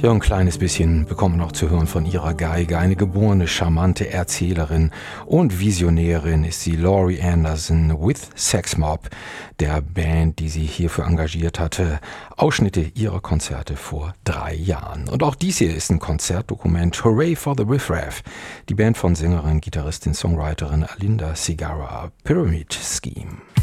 Ja, ein kleines bisschen bekommen wir noch zu hören von ihrer Geige. Eine geborene, charmante Erzählerin und Visionärin ist sie, Laurie Anderson with Sex Mob, der Band, die sie hierfür engagiert hatte. Ausschnitte ihrer Konzerte vor 3 Jahren. Und auch dies hier ist ein Konzertdokument. Hooray for the Riff Raff. Die Band von Sängerin, Gitarristin, Songwriterin Alinda Segarra, Pyramid Scheme.